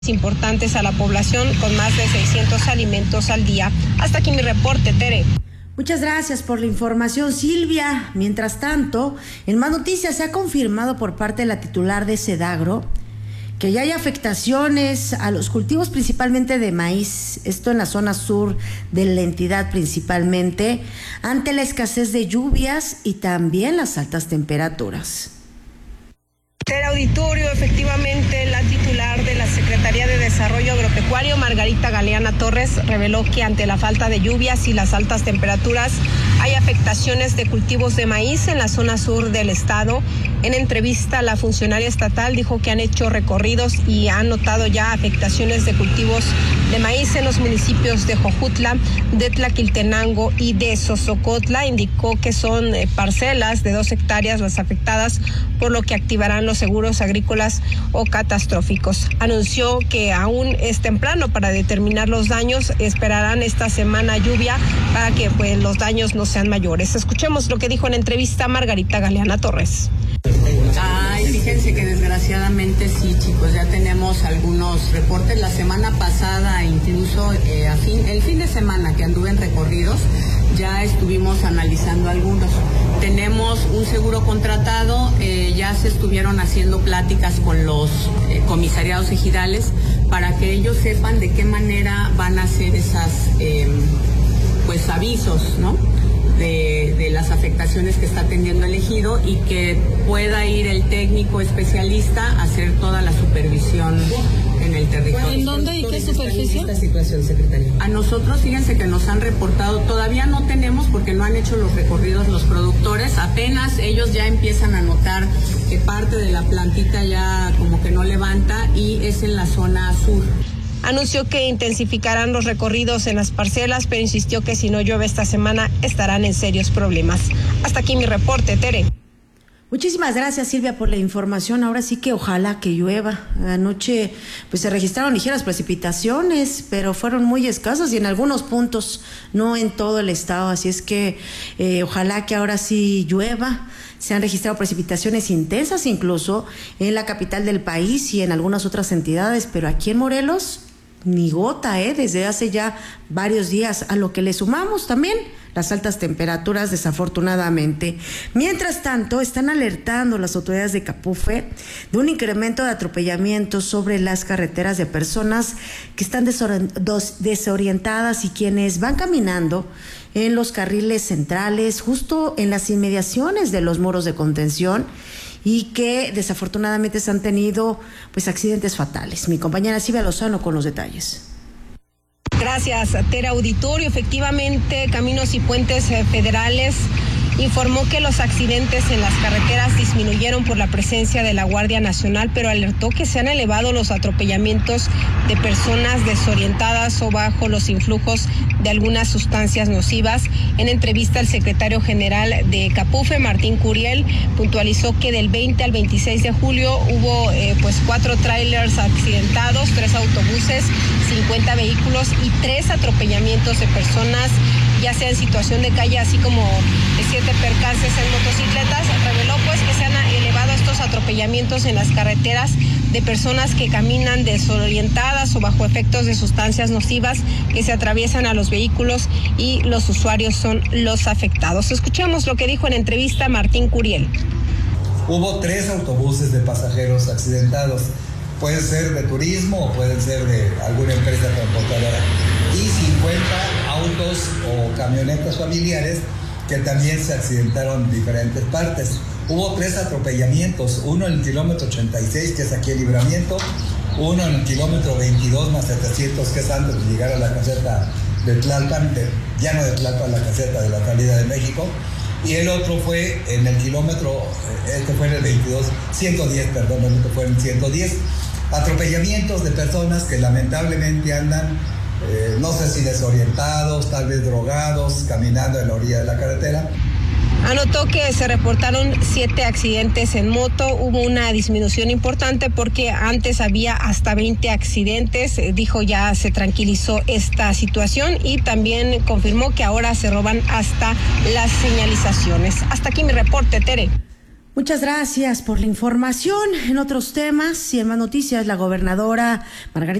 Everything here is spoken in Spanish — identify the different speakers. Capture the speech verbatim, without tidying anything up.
Speaker 1: importantes a la población con más de seiscientos alimentos al día. Hasta aquí mi reporte, Tere.
Speaker 2: Muchas gracias por la información, Silvia. Mientras tanto, en más noticias se ha confirmado por parte de la titular de Sedagro que ya hay afectaciones a los cultivos principalmente de maíz, esto en la zona sur de la entidad principalmente, ante la escasez de lluvias y también las altas temperaturas.
Speaker 1: Tere Auditorio, efectivamente la titular de la Secretaría de Desarrollo Agropecuario, Margarita Galeana Torres, reveló que ante la falta de lluvias y las altas temperaturas hay afectaciones de cultivos de maíz en la zona sur del estado. En entrevista, la funcionaria estatal dijo que han hecho recorridos y han notado ya afectaciones de cultivos de maíz en los municipios de Jojutla, de Tlaquiltenango y de Sosocotla. Indicó que son parcelas de dos hectáreas las afectadas, por lo que activarán los seguros agrícolas o catastróficos. Anunció que aún es temprano para determinar los daños, esperarán esta semana lluvia para que pues los daños no sean mayores. Escuchemos lo que dijo en entrevista Margarita Galeana Torres.
Speaker 3: Ay, fíjense que desgraciadamente sí, chicos, ya tenemos algunos reportes. La semana pasada, incluso eh, a fin, el fin de semana que anduve en recorridos, ya estuvimos analizando algunos. Tenemos un seguro contratado, eh, ya se estuvieron haciendo pláticas con los eh, comisariados ejidales para que ellos sepan de qué manera van a hacer esas eh, pues avisos, ¿no? De, de las afectaciones que está teniendo el ejido y que pueda ir el técnico especialista a hacer toda la supervisión en el territorio.
Speaker 4: ¿En dónde y qué superficie?
Speaker 3: Esta situación, secretaria. A nosotros, fíjense que nos han reportado, todavía no tenemos porque no han hecho los recorridos los productores, apenas ellos ya empiezan a notar que parte de la plantita ya como que no levanta y es en la zona sur.
Speaker 1: Anunció que intensificarán los recorridos en las parcelas, pero insistió que si no llueve esta semana estarán en serios problemas. Hasta aquí mi reporte, Tere.
Speaker 2: Muchísimas gracias, Silvia, por la información. Ahora sí que ojalá que llueva. Anoche pues se registraron ligeras precipitaciones, pero fueron muy escasas y en algunos puntos, no en todo el estado. Así es que eh, ojalá que ahora sí llueva. Se han registrado precipitaciones intensas incluso en la capital del país y en algunas otras entidades, pero aquí en Morelos ni gota, ¿eh? Desde hace ya varios días, a lo que le sumamos también las altas temperaturas, desafortunadamente. Mientras tanto, están alertando las autoridades de Capufe de un incremento de atropellamientos sobre las carreteras de personas que están desorientadas y quienes van caminando en los carriles centrales, justo en las inmediaciones de los muros de contención, y que desafortunadamente se han tenido pues accidentes fatales. Mi compañera Silvia Lozano con los detalles.
Speaker 1: Gracias, Tere Auditorio. Efectivamente, Caminos y Puentes Federales informó que los accidentes en las carreteras disminuyeron por la presencia de la Guardia Nacional, pero alertó que se han elevado los atropellamientos de personas desorientadas o bajo los influjos de algunas sustancias nocivas. En entrevista, el secretario general de Capufe, Martín Curiel, puntualizó que del veinte al veintiséis de julio hubo eh, pues cuatro trailers accidentados, tres autobuses, cincuenta vehículos y tres atropellamientos de personas, ya sea en situación de calle, así como de siete percances en motocicletas. Reveló pues que se han elevado estos atropellamientos en las carreteras de personas que caminan desorientadas o bajo efectos de sustancias nocivas que se atraviesan a los vehículos y los usuarios son los afectados. Escuchemos lo que dijo en entrevista Martín Curiel.
Speaker 5: Hubo tres autobuses de pasajeros accidentados. Pueden ser de turismo o pueden ser de alguna empresa transportadora. Y cincuenta autos o camionetas familiares que también se accidentaron en diferentes partes. Hubo tres atropellamientos, uno en el kilómetro ochenta y seis, que es aquí el Libramiento, uno en el kilómetro veintidós más setecientos, que es antes de llegar a la caseta de Tlalpan, de, ya no de Tlalpan, la caseta de la salida de México, y el otro fue en el kilómetro, este fue en el veintidós, ciento diez, perdón, este fue en el ciento diez. Atropellamientos de personas que lamentablemente andan, eh, no sé si desorientados, tal vez drogados, caminando en la orilla de la carretera.
Speaker 1: Anotó que se reportaron siete accidentes en moto. Hubo una disminución importante porque antes había hasta veinte accidentes. Dijo ya se tranquilizó esta situación y también confirmó que ahora se roban hasta las señalizaciones. Hasta aquí mi reporte, Tere.
Speaker 2: Muchas gracias por la información. En otros temas y en más noticias, la gobernadora Margarita